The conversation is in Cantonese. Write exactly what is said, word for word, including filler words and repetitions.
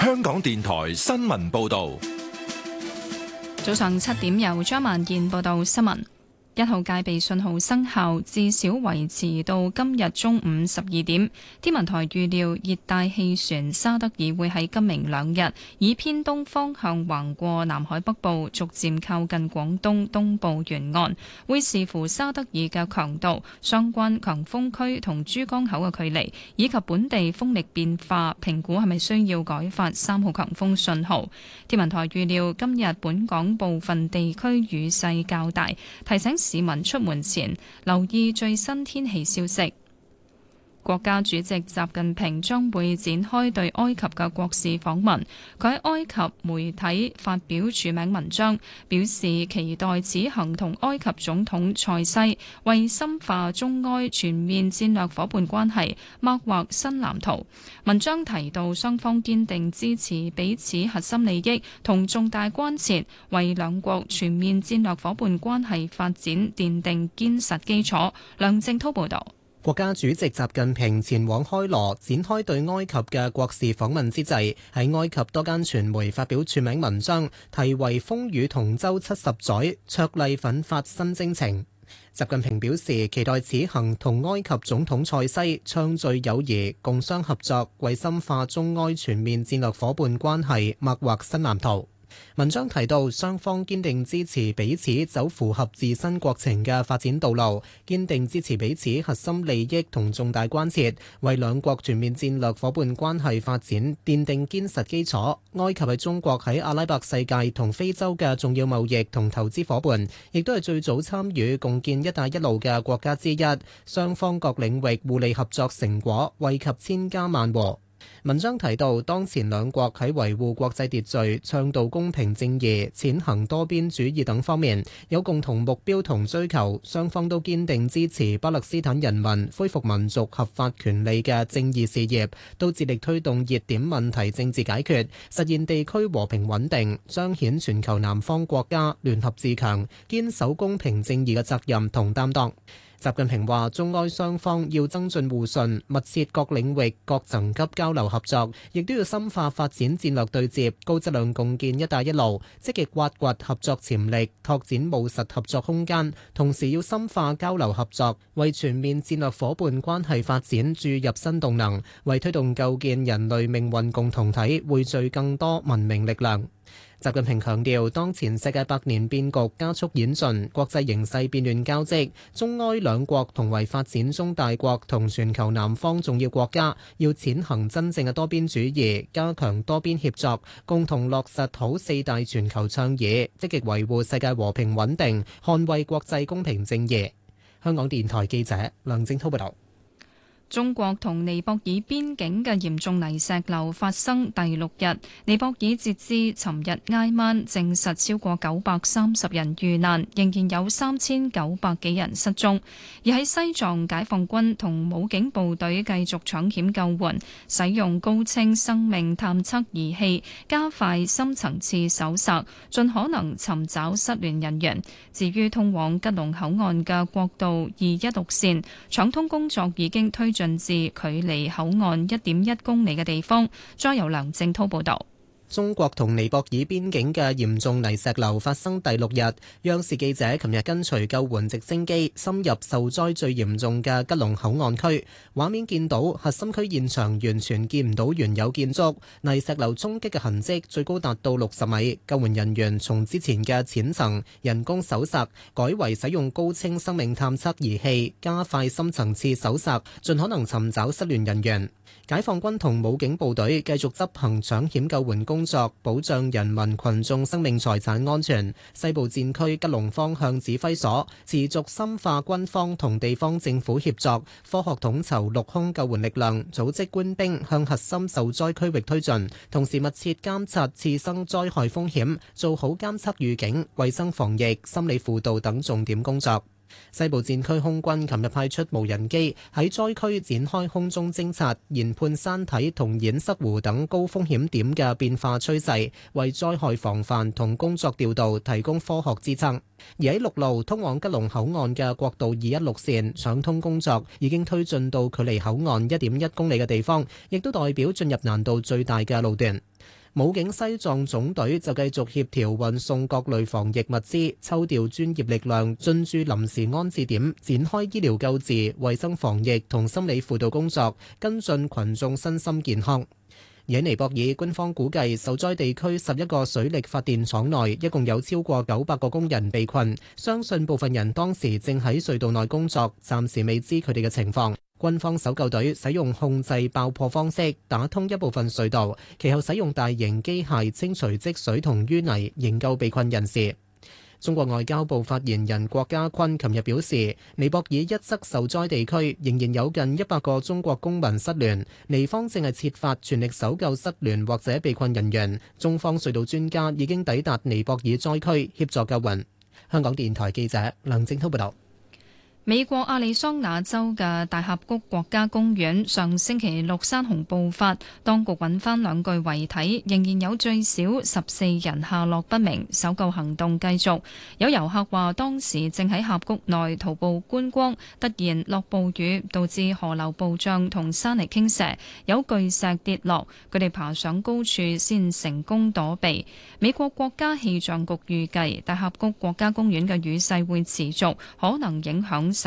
香港電台新聞報道。 早上七點，由張萬燕報道新聞。一號戒備信號生效，至少維持到今日中午十二點。天文台預料熱帶氣旋沙德爾會喺今明兩日以偏東方向橫過南海北部，逐漸靠近廣東東部沿岸。會視乎沙德爾嘅強度、相關強風區同珠江口嘅距離，以及本地風力變化，評估係咪需要改發三號強風信號。天文台預料今日本港部分地區雨勢較大，提醒市民出門前留意最新天氣消息。國家主席習近平將會展開對埃及嘅國事訪問。佢喺埃及媒體發表署名文章，表示期待此行同埃及總統塞西為深化中埃全面戰略夥伴關係擘劃新藍圖。文章提到，雙方堅定支持彼此核心利益同重大關切，為兩國全面戰略夥伴關係發展奠定堅實基礎。梁正滔報導。 國家主席習近平前往開羅展開對埃及嘅國事訪問之際，喺埃及多間傳媒發表署名文章，題為《風雨同舟七十載，卓麗奮發新征程》。習近平表示，期待此行同埃及總統塞西暢聚友誼，共商合作，為深化中埃全面戰略夥伴關係擘劃新藍圖。文章提到，雙方堅定支持彼此走符合自身國情嘅發展道路，堅定支持彼此核心利益同重大關切，為兩國全面戰略夥伴關係發展奠定堅實基礎。埃及係中國喺阿拉伯世界同非洲嘅重要貿易同投資夥伴，亦都係最早參與共建一帶一路嘅國家之一。雙方各領域互利合作成果惠及千家萬戶。文章提到，當前兩國喺維護國際秩序、倡導公平正義、踐行多邊主義等方面有共同目標同追求，雙方都堅定支持巴勒斯坦人民恢復民族合法權利嘅正義事業，都致力推動熱點問題政治解決，實現地區和平穩定，彰顯全球南方國家聯合自強、堅守公平正義嘅責任同擔當。習近平話，中埃雙方要增進互信，密切各領域、各層級交流合作，亦都要深化發展戰略對接，高質量共建一帶一路，積極挖掘合作潛力，拓展務實合作空間，同時要深化交流合作，為全面戰略夥伴關係發展注入新動能，為推動構建人類命運共同體匯聚更多文明力量。習近平強調，當前世界百年變局加速演進，國際形勢變亂交織，中埃兩國同為發展中大國同全球南方重要國家，要踐行真正嘅多邊主義，加強多邊協作，共同落實好四大全球倡議，積極維護世界和平穩定，捍衛國際公平正義。香港電台記者梁正滔報道。 中國同尼泊爾邊境嘅嚴重泥石流發生第六日，尼泊爾截至尋日挨晚證實超過九百三十人遇難，仍然有三千九百幾人失蹤。而喺西藏，解放軍同武警部隊繼續搶險救援，使用高清生命探測儀器，加快深層次搜索，盡可能尋找失聯人員。至於通往吉隆口岸嘅國道二一六線，搶通工作已經推進至距離口岸一點一公里嘅地方。再由梁正滔報導。 中國同尼泊爾邊境嘅嚴重泥石流發生第六日，央視記者琴日跟隨救援直升機深入受災最嚴重嘅吉隆口岸區，畫面見到核心區現場完全見唔到原有建築，泥石流衝擊嘅痕跡最高達到六十米。救援人員從之前嘅淺層人工搜索，改為使用高清生命探測儀器，加快深層次搜索，盡可能尋找失聯人員。解放軍同武警部隊繼續執行搶險救援工作，保障人民群眾生命財產安全。西部戰區吉隆方向指揮所持續深化軍方同地方政府協作，科學統籌陸空救援力量，組織官兵向核心受災區域推進，同時密切監察次生災害風險，做好監測預警、衛生防疫、心理輔導等重點工作。西部戰區空軍琴日派出無人機喺災區展開空中偵察，研判山體同堰塞湖等高風險點嘅變化趨勢，為災害防範同工作調度提供科學支撐。而喺陸路通往吉隆口岸嘅國道二一六線搶通工作已經推進到距離口岸一點一公里嘅地方，亦都代表進入難度最大嘅路段。 武警西藏總隊就繼續協調運送各類防疫物資，抽調專業力量進駐臨時安置點，展開醫療救治、衛生防疫同心理輔導工作，跟進群眾身心健康。而喺尼泊爾，軍方估計受災地區十一個水力發電廠內一共有超過九百個工人被困，相信部分人當時正喺隧道內工作，暫時未知佢哋嘅情況。軍方搜救隊使用控制爆破方式打通一部分隧道，其後使用大型機械清除積水同淤泥，營救被困人士。中國外交部發言人郭家坤琴日表示，尼泊爾一側受災地區仍然有近一百個中國公民失聯，尼方正係設法全力搜救失聯或者被困人員。中方隧道專家已經抵達尼泊爾災區協助救援。香港電台記者梁正滔報道。 美國亞利桑那州嘅大峽谷國家公園上星期六山洪爆發，當局揾翻兩具遺體，仍然有最少十四人下落不明，搜救行動繼續。有遊客話當時正喺峽谷內徒步觀光，突然落暴雨，導致河流暴漲同山泥傾瀉，有巨石跌落，佢哋爬上高處先成功躲避。美國國家氣象局預計大峽谷國家公園嘅雨勢會持續，可能影響